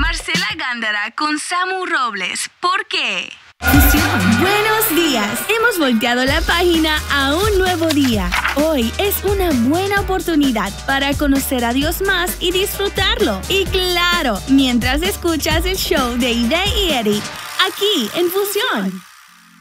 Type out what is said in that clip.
Marcela Gándara con Samu Robles. ¿Por qué? Buenos días. Hemos volteado la página a un nuevo día. Hoy es una buena oportunidad para conocer a Dios más y disfrutarlo. Y claro, mientras escuchas el show de Ide y Eddie, aquí en Fusión.